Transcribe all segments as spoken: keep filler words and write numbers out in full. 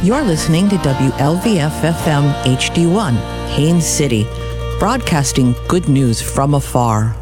You're listening to W L V F F M H D one, Haines City, broadcasting good news from afar.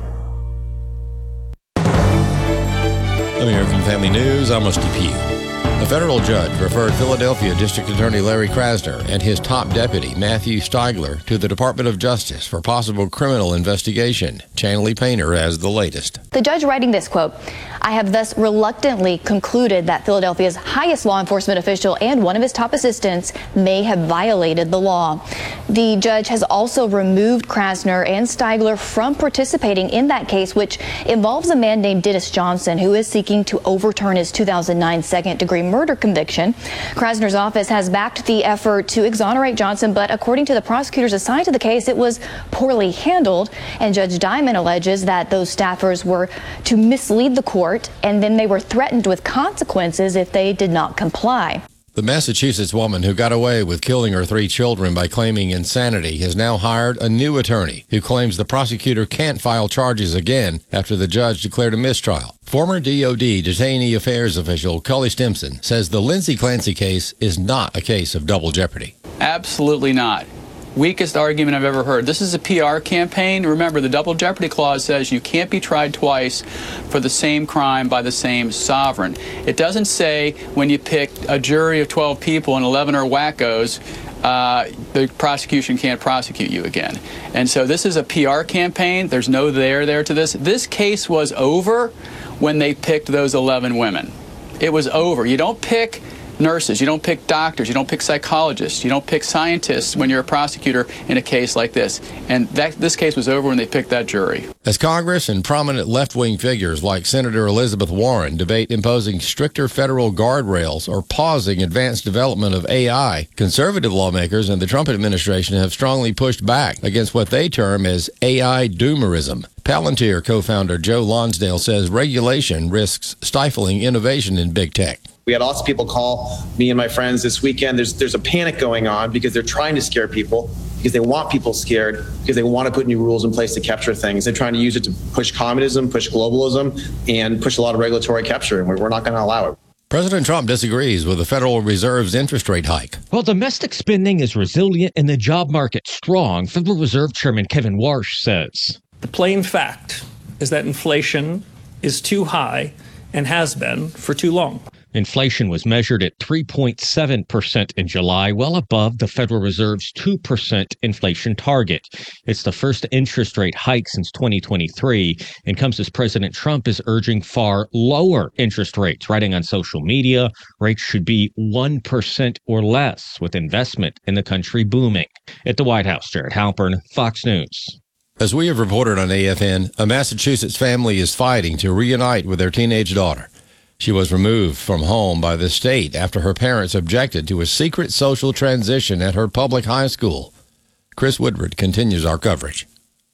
Let me hear from Family News. I'm Rusty Pugh. A federal judge referred Philadelphia District Attorney Larry Krasner and his top deputy, Matthew Steigler, to the Department of Justice for possible criminal investigation. Chanley Painter has the latest. The judge writing this, quote, "I have thus reluctantly concluded that Philadelphia's highest law enforcement official and one of his top assistants may have violated the law." The judge has also removed Krasner and Steigler from participating in that case, which involves a man named Dennis Johnson, who is seeking to overturn his two thousand nine second-degree murder conviction. Krasner's office has backed the effort to exonerate Johnson, but according to the prosecutors assigned to the case, it was poorly handled, and Judge Diamond alleges that those staffers were to mislead the court, and then they were threatened with consequences if they did not comply. The Massachusetts woman who got away with killing her three children by claiming insanity has now hired a new attorney who claims the prosecutor can't file charges again after the judge declared a mistrial. Former D O D Detainee Affairs official Cully Stimson says the Lindsay Clancy case is not a case of double jeopardy. Absolutely not. Weakest argument I've ever heard. This is a P R campaign. Remember, the double jeopardy clause says you can't be tried twice for the same crime by the same sovereign. It doesn't say when you pick a jury of twelve people and eleven are wackos, uh, the prosecution can't prosecute you again. And so this is a P R campaign. There's no there there to this. This case was over when they picked those eleven women. It was over. You don't pick nurses, you don't pick doctors, you don't pick psychologists, you don't pick scientists when you're a prosecutor in a case like this. And that this case was over when they picked that jury. As Congress and prominent left-wing figures like Senator Elizabeth Warren debate imposing stricter federal guardrails or pausing advanced development of A I, conservative lawmakers and the Trump administration have strongly pushed back against what they term as A I doomerism. Palantir co-founder Joe Lonsdale says regulation risks stifling innovation in big tech. We had lots of people call me and my friends this weekend. There's there's a panic going on because they're trying to scare people, because they want people scared, because they want to put new rules in place to capture things. They're trying to use it to push communism, push globalism, and push a lot of regulatory capture, and we're, we're not going to allow it. President Trump disagrees with the Federal Reserve's interest rate hike. While domestic spending is resilient and the job market strong, Federal Reserve Chairman Kevin Warsh says, "The plain fact is that inflation is too high and has been for too long." Inflation was measured at three point seven percent in July, well above the Federal Reserve's two percent inflation target. It's the first interest rate hike since twenty twenty-three and comes as President Trump is urging far lower interest rates, writing on social media rates should be one percent or less, with investment in the country booming. At the White House, Jared Halpern, Fox News. As we have reported on A F N, a Massachusetts family is fighting to reunite with their teenage daughter. She was removed from home by the state after her parents objected to a secret social transition at her public high school. Chris Woodward continues our coverage.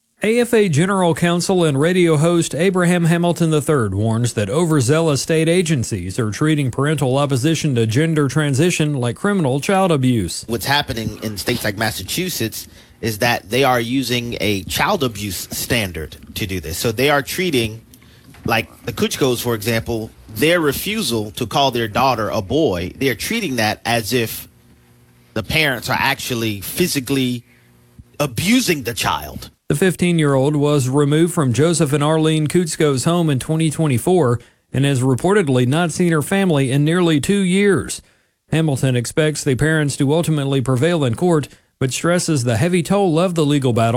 A F A General Counsel and radio host Abraham Hamilton the third warns that overzealous state agencies are treating parental opposition to gender transition like criminal child abuse. What's happening in states like Massachusetts is that they are using a child abuse standard to do this. So they are treating, like the Kutchkos, for example, their refusal to call their daughter a boy, they're treating that as if the parents are actually physically abusing the child. The fifteen-year-old was removed from Joseph and Arlene Kutchko's home in twenty twenty-four and has reportedly not seen her family in nearly two years. Hamilton expects the parents to ultimately prevail in court, but stresses the heavy toll of the legal battle